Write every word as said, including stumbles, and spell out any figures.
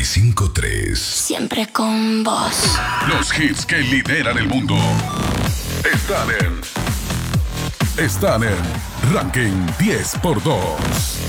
y cinco tres. Siempre con vos. Los hits que lideran el mundo están en... Están en Ranking diez por dos.